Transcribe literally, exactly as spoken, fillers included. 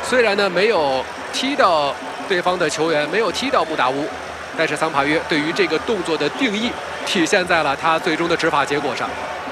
虽然呢没有踢到对方的球员，没有踢到穆达乌，但是桑帕约对于这个动作的定义体现在了他最终的执法结果上。